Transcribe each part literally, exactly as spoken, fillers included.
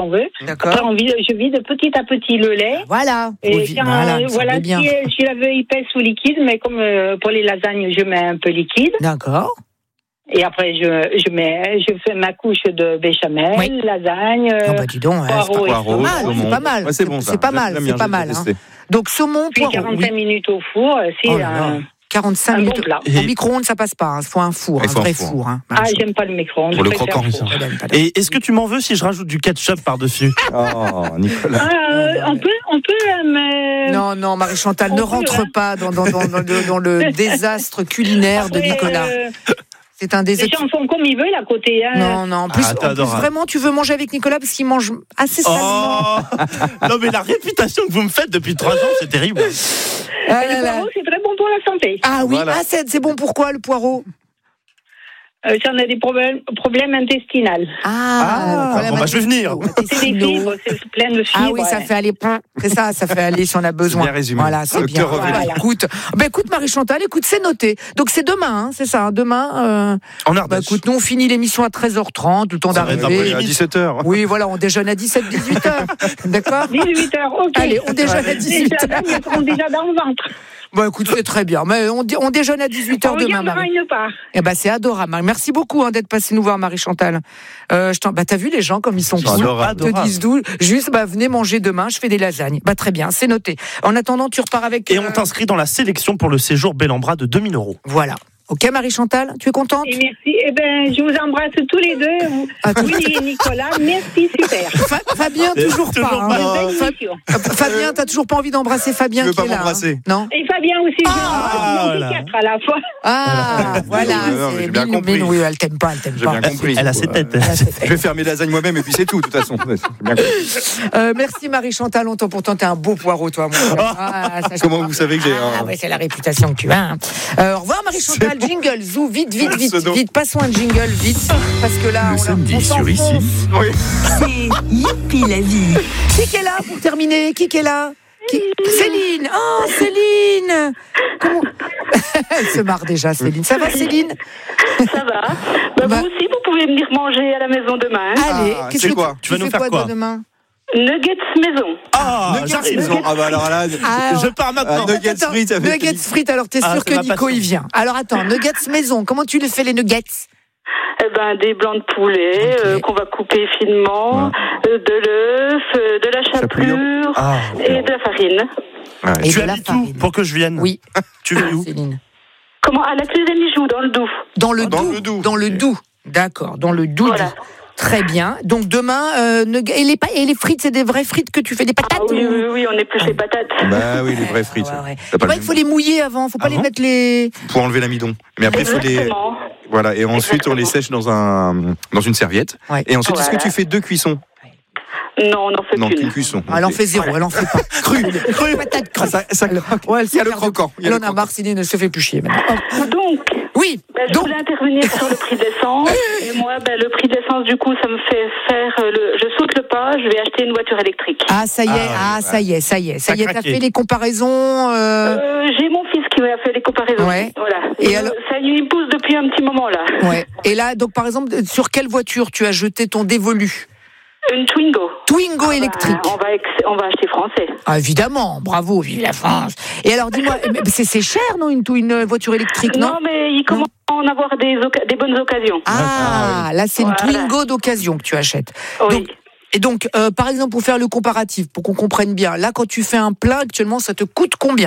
qu'on veut. D'accord. Après, on vide, je vide petit à petit le lait. Voilà. Et Oui, quand, voilà, euh, ça voilà va si, bien. si la veux épaisse ou liquide, mais comme euh, pour les lasagnes, je mets un peu liquide. D'accord. Et après, je, je mets, je fais ma couche de béchamel, Oui. lasagne, Ah bah dis donc, ouais, c'est poireaux et Poireaux, saumon. mal, saumon. c'est pas mal. Ouais, c'est bon, ça. C'est pas J'aime mal, bien, c'est pas j'ai mal. testé. Hein. Donc saumon, Puis poireau. quarante-cinq Oui. minutes au four, c'est Oh là un, là. quarante-cinq un bon minutes. plat. Et- Au micro-ondes, ça passe pas. Il faut un four, Il un faut un vrai four. four. Hein, Ah, Marie-Jo. j'aime pas le micro-ondes. Pour le je préfère croquant, four. Elle aime pas le- Et est-ce que tu m'en veux si je rajoute du ketchup par-dessus? Oh, Nicolas. Ah, euh, on peut, on peut, euh, mais... Non, non, Marie-Chantal, On ne peut, rentre hein. pas dans, dans, dans, dans le, dans le désastre culinaire de Après, Nicolas. euh, C'est un les désastre. gens font comme ils veulent à côté. Hein. Non, non, en plus, Ah, t'es en plus, adorable. vraiment, tu veux manger avec Nicolas parce qu'il mange assez salement. Oh non mais la réputation que vous me faites depuis trois ans, c'est terrible. Ah, Le là, là. poireau, c'est très bon pour la santé. Ah oui, Voilà. ah, c'est, c'est bon pourquoi le poireau? Euh, si on a des problèmes, problèmes intestinaux. Ah, Ah, bon, bah, je vais venir. C'est des fibres, c'est plein de fibres. Ah oui, ça ouais. fait aller. C'est ça, ça fait aller si on a besoin. bien résumé. Voilà, c'est Le bien. cœur revenu. Voilà. Écoute, bah, écoute Marie-Chantal, écoute, c'est noté. Donc c'est demain, hein, c'est ça, hein, demain. Euh, En bah, Ardèche. écoute, nous on finit l'émission à treize heures trente, le temps Ça va être d'arriver. un peu À dix-sept heures. Oui, voilà, on déjeune à dix-sept dix-huit heures. D'accord. dix-huit heures, ok. Allez, on déjeune à dix-huit Les heures. lasagnes seront déjà dans le ventre. Bon, écoute, c'est très bien. Mais on, dé- on déjeune à dix-huit heures On demain, regardera Marie. une part. Eh ben, c'est adorable, Marie. Merci beaucoup hein, d'être passé nous voir, Marie-Chantal. Euh, je t'en- bah, t'as vu les gens comme ils sont Ils sont cool. adorables. Te disent d'où. Juste, bah, venez manger demain. Je fais des lasagnes. Bah, très bien, c'est noté. En attendant, tu repars avec. Et euh, on t'inscrit dans la sélection pour le séjour Bellambra de deux mille euros. Voilà. Ok, Marie-Chantal, tu es contente? Et merci. Eh ben, je vous embrasse tous les deux, vous, Attends. Willy et Nicolas. Merci, super. Fa- Fabien, Et toujours toujours pas. pas. hein. Belle Fa- émission. euh, Fabien, t'as toujours pas envie d'embrasser Fabien Tu veux qui pas est là, m'embrasser hein Non. Et Fabien aussi, je Ah, l'embrasse, voilà. quatre à la fois. Ah, voilà. Non, non, mais c'est j'ai bien Bill- compris. Bill- oui, elle t'aime pas, elle t'aime J'ai pas. bien compris. Elle a ses têtes. Je vais faire mes lasagnes moi-même et puis c'est tout, de toute façon. J'ai bien compris. Euh, merci Marie-Chantal, longtemps pourtant t'es un beau poireau toi mon frère. Ah, ça, je Comment crois. vous savez que j'ai Ah un- ouais, c'est la réputation que tu as. hein. Euh, au revoir Marie-Chantal, jingle, zou, vite, vite, vite, Pseudo. vite, passons un jingle, vite, parce que là, Le on, samedi on sur s'enfonce. Ici. Oui. C'est Youpi la vie. Qui qui est là pour terminer? Qui qui est là? Qui... Céline. Oh Céline. Comment... Elle se marre déjà Céline. Ça va Céline? Ça va. Bah, Bah- vous aussi, vous pouvez venir manger à la maison demain. hein. Allez, Ah, qu'est-ce c'est que quoi tu, Tu vas tu nous fais faire quoi, quoi toi, demain? Nuggets maison. Ah, Nuggets j'arrive. maison. Ah bah alors là. Ah, Je pars maintenant. Ah, nuggets Attends, frites avec. nuggets frites, alors t'es sûr Ah, c'est que ma Nico passion. il vient. Alors attends, nuggets maison, comment tu les fais les nuggets? Eh ben, des blancs de poulet Ok. euh, qu'on va couper finement, euh, de l'œuf, euh, de la Chapelure. chapelure Ah, et de la farine. Ouais. Et tu de la habites où farine. pour que je vienne? Oui. Tu vis où? Céline. Comment? À la clé des Mijoux, dans le Doubs. Dans le Dans Doubs. le Doubs. Dans le Doubs. D'accord, dans le Doubs. Voilà. Très bien. Donc demain, euh, nug- et, les pa- et les frites, c'est des vraies frites que tu fais, des patates Ah oui, ou- oui, oui, on épluche les patates. Bah oui, les vraies frites. Ouais, ouais. T'as pas Tu vois, le il faut les mouiller avant, faut pas Ah les bon mettre les. Pour enlever l'amidon. Mais après, il faut les. Exactement. Voilà, et ensuite on les Exactement. sèche dans un dans une serviette. Ouais. Et ensuite, est-ce que Voilà. tu fais deux cuissons? Non, on n'en fait Non, qu'une. qu'une cuisson. Ah, elle en Ok. fait zéro, elle en fait pas. Cru. Cru. Patate crue. Ça, ça, Elle- ouais, elle il y a sait le faire de- croquant. il y a Elle le en a croquant. marre, Céline, elle se fait plus chier maintenant. Oh. Donc, Oui, ben, je donc. voulais intervenir sur le prix de l'essence. Et moi, ben, le prix de l'essence, du coup, ça me fait faire euh, le. Je saute le pas, je vais acheter une voiture électrique. Ah, ça y est, Ah, ah, ça y est, ça y est, ça T'as y est, t'as craqué. fait les comparaisons. euh, Euh, j'ai mon fils qui m'a fait les comparaisons. Ouais. Voilà. Et Et alors- ça lui pousse depuis un petit moment là. Ouais. Et là, donc par exemple, sur quelle voiture tu as jeté ton dévolu? Une Twingo. Twingo Ah, électrique. on va ex- on va acheter français. Ah, évidemment, bravo, vive la France. Et alors, dis-moi, mais c'est, c'est cher, non, une, une voiture électrique, non, Non, mais il commence à en avoir des, oca- des bonnes occasions. Ah, là, c'est une Voilà. Twingo d'occasion que tu achètes. Oui. Donc, et donc, euh, par exemple, pour faire le comparatif, pour qu'on comprenne bien, là, quand tu fais un plein, actuellement, ça te coûte combien?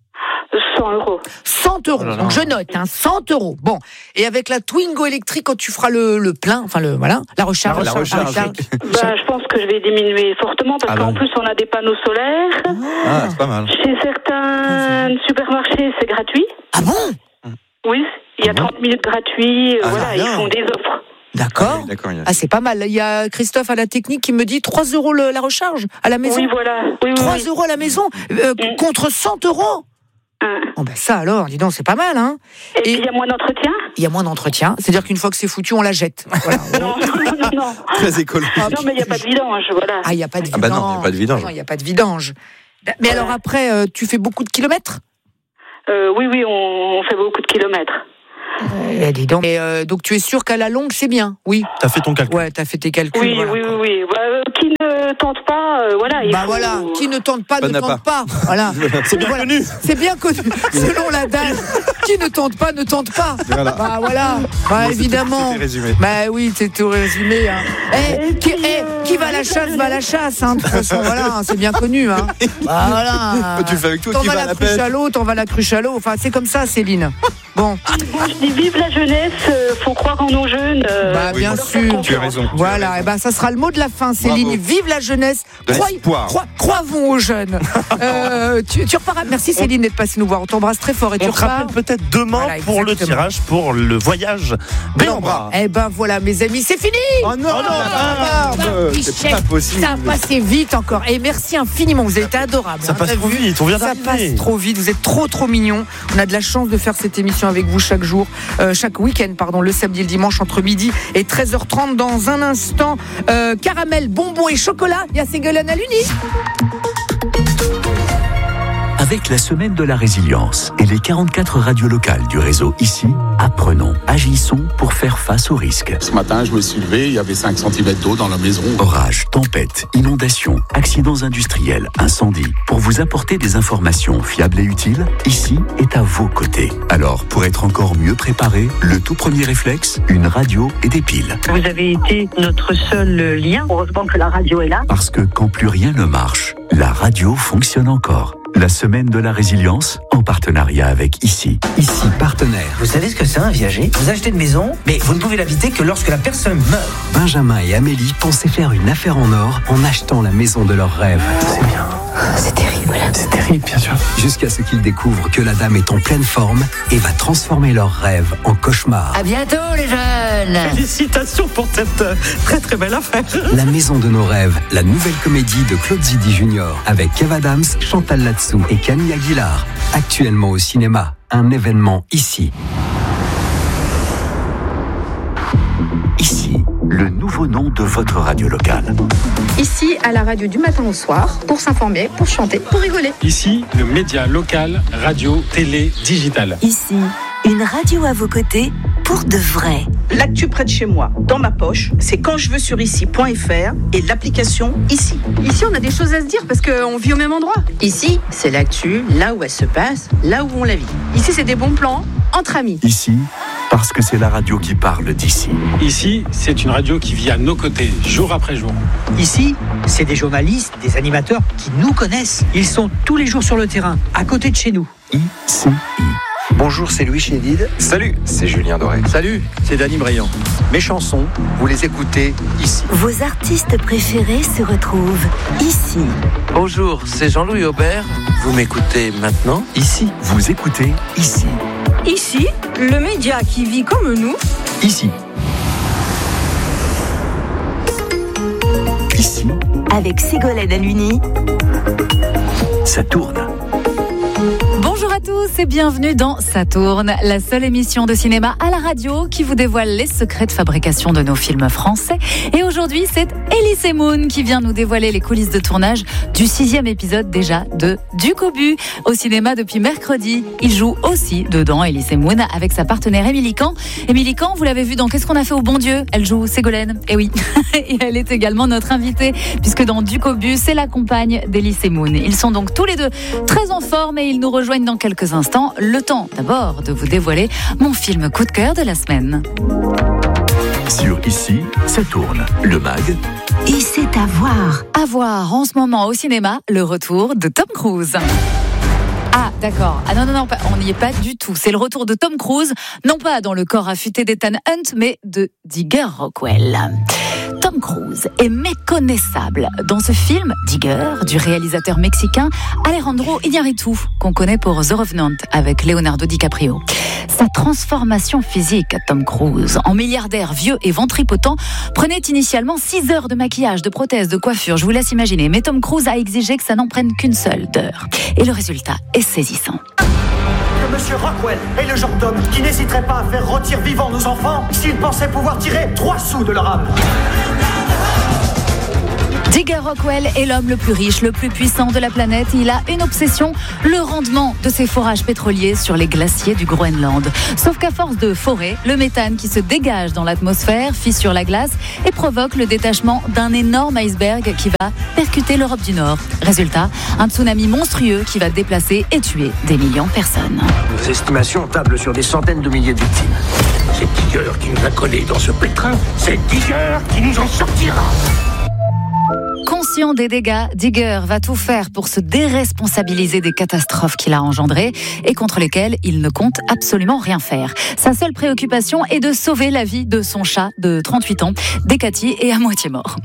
cent euros. cent euros. Oh là là. Donc, je note, hein, cent euros. Bon. Et avec la Twingo électrique, quand tu feras le, le plein, enfin, le, voilà, la recharge. La recharge. Ben, je pense que je vais diminuer fortement parce Ah qu'en bon. plus on a des panneaux solaires. Ah, c'est pas mal. Chez certains supermarchés, c'est gratuit. Ah bon? Oui, il y a Ah bon trente minutes gratuits. euh, Ah, voilà, ils alors. font des offres. D'accord. Ah, d'accord, il y a- Ah, c'est pas mal. Il y a Christophe à la technique qui me dit trois euros le- la recharge à la maison. Oui, voilà. Oui, oui, trois oui. euros à la maison euh, Mm. contre cent euros. Hein. Bon ben ça alors, dis donc, c'est pas mal, hein. Et, Et- puis il y a moins d'entretien. Il y a moins d'entretien, c'est-à-dire qu'une fois que c'est foutu, on la jette. Voilà. Non, non, non, non. Très écolo. Non, mais il n'y a pas de vidange, voilà. Ah, il n'y a pas de Ah vidange. bah non, il y a pas de vidange. Non, il n'y a pas de vidange. Mais alors après, euh, tu fais beaucoup de kilomètres? Euh, oui, oui, on, on fait beaucoup de kilomètres. Eh, dis donc. Et euh, donc tu es sûr qu'à la longue, c'est bien? Oui. T'as fait ton calcul. Ouais, t'as fait tes calculs. Oui, voilà, oui, quoi. oui, oui. Bah, euh, qui ne ne tente pas, euh, voilà. Il Bah faut... voilà, qui ne tente pas Pas ne n'a tente pas. Voilà. C'est bien Voilà. connu. C'est bien connu. Selon l'adage, qui ne tente pas ne tente pas. Voilà. Bah voilà. Bah Bon, évidemment. c'était résumé. Bah oui, c'est tout résumé. Hein. Eh, Et qui, puis, eh, euh, qui va à la chasse va à la chasse. Hein. De toute façon, voilà, hein, c'est bien connu. Hein. Bah voilà. Tu le fais avec tout, T'en qui vas va à la la cruche pêche. à l'eau, t'en vas la cruche à l'eau. Enfin, c'est comme ça, Céline. Bon. Moi, je dis vive la jeunesse, euh, faut croire en nos jeunes. euh, Bah, faut bien leur faire sûr. confiance. Tu as raison. tu as Voilà, raison. et ben ça sera le mot de la fin, Céline. Bravo. Vive la jeunesse. De Croyez- l'espoir. croi- croivons aux jeunes. Euh, tu, tu repars. Merci Céline d'être passée nous voir. On t'embrasse très fort et tu On te repars. rappelle peut-être demain Voilà, pour le exactement. tirage pour le voyage Béambra. Eh ben voilà, mes amis, c'est fini. Oh non, Oh non, la barbe, Michel, c'est pas possible. Ça a passé vite encore. Et merci infiniment. Vous avez été adorables. Ça hein, passe t'as trop vu vite, on vient Ça d'arriver. passe trop vite. Vous êtes trop trop mignons. On a de la chance de faire cette émission avec vous chaque jour, euh, chaque week-end, pardon, le samedi et le dimanche entre midi et treize heures trente. Dans un instant, euh, caramel, bonbons et chocolat. Il y a Ségolène Hallyni. Avec la semaine de la résilience et les quarante-quatre radios locales du réseau Ici, apprenons, agissons pour faire face aux risques. Ce matin, je me suis levé, il y avait cinq centimètres d'eau dans la maison. Orages, tempêtes, inondations, accidents industriels, incendies. Pour vous apporter des informations fiables et utiles, Ici est à vos côtés. Alors, pour être encore mieux préparé, le tout premier réflexe, une radio et des piles. Vous avez été notre seul lien. Heureusement que la radio est là. Parce que quand plus rien ne marche, la radio fonctionne encore. La semaine de la résilience, en partenariat avec Ici. Ici, partenaire. Vous savez ce que c'est un viager? Vous achetez une maison, mais vous ne pouvez la visiter que lorsque la personne meurt. Benjamin et Amélie pensaient faire une affaire en or en achetant la maison de leurs rêves. C'est bien. C'est terrible. C'est terrible, bien sûr. Jusqu'à ce qu'ils découvrent que la dame est en pleine forme et va transformer leurs rêves en cauchemar. À bientôt, les jeunes. Félicitations pour cette euh, très très belle affaire. La maison de nos rêves, la nouvelle comédie de Claude Zidi Junior avec Kev Adams, Chantal Latsou et Camille Aguilar. Actuellement au cinéma, un événement Ici. Ici, le nouveau nom de votre radio locale. Ici, à la radio du matin au soir, pour s'informer, pour chanter, pour rigoler. Ici, le média local, radio, télé, digital. Ici, une radio à vos côtés pour de vrai. L'actu près de chez moi, dans ma poche, c'est quand je veux sur ici point f r et l'application Ici. Ici, on a des choses à se dire parce qu'on vit au même endroit. Ici, c'est l'actu, là où elle se passe, là où on la vit. Ici, c'est des bons plans entre amis. Ici, parce que c'est la radio qui parle d'ici. Ici, c'est une radio qui vit à nos côtés, jour après jour. Ici, c'est des journalistes, des animateurs qui nous connaissent. Ils sont tous les jours sur le terrain, à côté de chez nous. Ici. Bonjour, c'est Louis Chédid. Salut, c'est Julien Doré. Salut, c'est Dany Briand. Mes chansons, vous les écoutez ici. Vos artistes préférés se retrouvent ici. Bonjour, c'est Jean-Louis Aubert. Vous m'écoutez maintenant ici. Vous écoutez Ici. Ici, le média qui vit comme nous. Ici. Ici, Avec Ségolène Hallyni. ça tourne. Bonjour à tous et bienvenue dans Ça tourne, la seule émission de cinéma à la radio qui vous dévoile les secrets de fabrication de nos films français. Et aujourd'hui, c'est Elise Moon qui vient nous dévoiler les coulisses de tournage du sixième épisode déjà de Du Cobu au cinéma depuis mercredi. Il joue aussi dedans, Elise Moon, avec sa partenaire Émilie Kahn. Émilie Kahn, vous l'avez vu dans Qu'est-ce qu'on a fait au bon Dieu? Elle joue Ségolène, et oui. Et elle est également notre invitée, puisque dans Du Cobu, c'est la compagne d'Elise Moon. Ils sont donc tous les deux très en forme et ils nous rejoignent dans quelques instants. Le temps d'abord de vous dévoiler mon film coup de cœur de la semaine. Sur Ici, ça tourne. Le mag. Et c'est à voir. À voir en ce moment au cinéma, le retour de Tom Cruise. Ah, d'accord. Ah non, non, non, on n'y est pas du tout. C'est le retour de Tom Cruise, non pas dans le corps affûté d'Ethan Hunt, mais de Digger Rockwell. Tom Cruise est méconnaissable dans ce film Digger du réalisateur mexicain Alejandro Iñárritu, qu'on connaît pour The Revenant avec Leonardo DiCaprio. Sa transformation physique à Tom Cruise, en milliardaire vieux et ventripotent, prenait initialement six heures de maquillage, de prothèses, de coiffure, je vous laisse imaginer. Mais Tom Cruise a exigé que ça n'en prenne qu'une seule d'heure. Et le résultat est saisissant. Que Monsieur Rockwell est le genre d'homme qui n'hésiterait pas à faire rôtir vivants nos enfants s'il pensait pouvoir tirer trois sous de leur âme. Digger Rockwell est l'homme le plus riche, le plus puissant de la planète. Il a une obsession, le rendement de ses forages pétroliers sur les glaciers du Groenland. Sauf qu'à force de forer, le méthane qui se dégage dans l'atmosphère fissure la glace et provoque le détachement d'un énorme iceberg qui va percuter l'Europe du Nord. Résultat, un tsunami monstrueux qui va déplacer et tuer des millions de personnes. Nos estimations tablent sur des centaines de milliers de victimes. C'est Digger qui nous a collés dans ce pétrin. C'est Digger qui nous en sortira. Conscient des dégâts, Digger va tout faire pour se déresponsabiliser des catastrophes qu'il a engendrées et contre lesquelles il ne compte absolument rien faire. Sa seule préoccupation est de sauver la vie de son chat de trente-huit ans, Decati, est à moitié mort.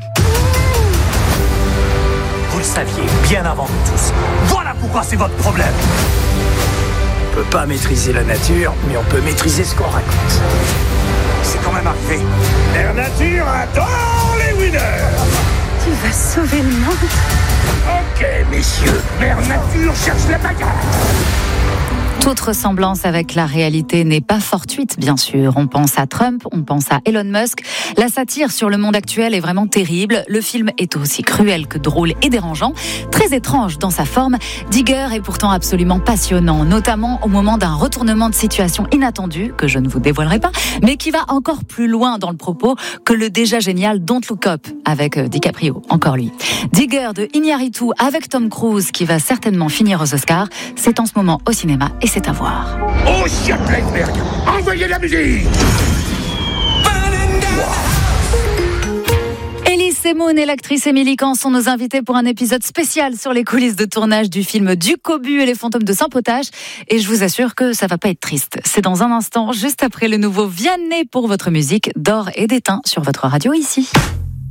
Vous le saviez bien avant nous tous. Voilà pourquoi c'est votre problème. On ne peut pas maîtriser la nature, mais on peut maîtriser ce qu'on raconte. C'est quand même arrivé. Mère Nature adore les winners. Tu vas sauver le monde. Ok, messieurs, Mère Nature cherche la bagarre. Toute ressemblance avec la réalité n'est pas fortuite, bien sûr. On pense à Trump, on pense à Elon Musk. La satire sur le monde actuel est vraiment terrible. Le film est aussi cruel que drôle et dérangeant. Très étrange dans sa forme, Digger est pourtant absolument passionnant, notamment au moment d'un retournement de situation inattendu, que je ne vous dévoilerai pas, mais qui va encore plus loin dans le propos que le déjà génial Don't Look Up avec DiCaprio, encore lui. Digger de Iñárritu avec Tom Cruise, qui va certainement finir aux Oscars, c'est en ce moment au cinéma et c'est à voir. Oh, shit, l'iceberg! Envoyez la musique! Elise Moon et l'actrice Émilie Kahn sont nos invités pour un épisode spécial sur les coulisses de tournage du film Du Cobu et les fantômes de Saint-Potage. Et je vous assure que ça va pas être triste. C'est dans un instant, juste après le nouveau Vianney pour votre musique d'or et d'étain sur votre radio ici.